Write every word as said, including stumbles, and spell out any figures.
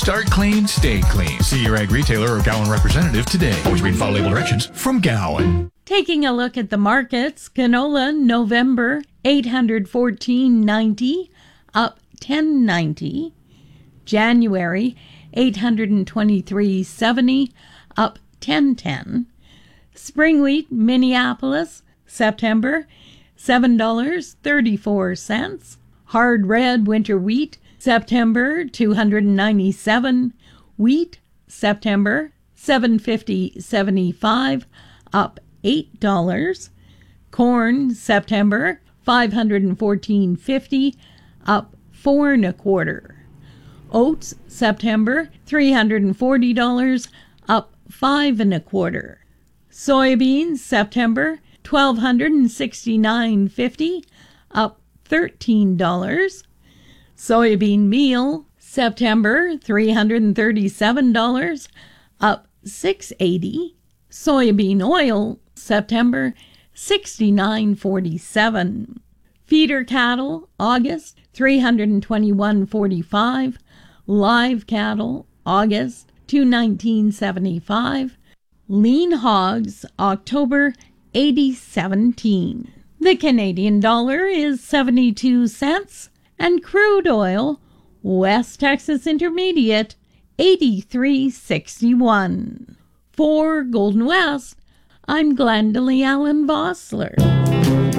Start clean, stay clean. See your ag retailer or Gowan representative today. Always read and follow label directions from Gowan. Taking a look at the markets, canola November eight hundred fourteen ninety, up ten ninety. January eight hundred twenty-three seventy, up ten ten. Spring wheat Minneapolis September seven dollars and thirty-four cents. Hard red winter wheat September two hundred ninety-seven. Wheat September seven fifty seventy-five, up eight dollars. Corn September five hundred fourteen fifty, up four and a quarter. Oats September three hundred forty dollars, up five and a quarter. Soybeans September twelve sixty-nine fifty, up thirteen dollars. Soybean meal September three hundred thirty-seven dollars, up six eighty. Soybean oil September sixty-nine forty-seven. Feeder cattle August three hundred twenty-one forty-five. Live cattle August two nineteen seventy-five. Lean hogs October eighty seventeen. The Canadian dollar is seventy-two cents, and crude oil West Texas Intermediate eighty-three sixty-one. For Golden West, I'm Glendalee Allen Vossler.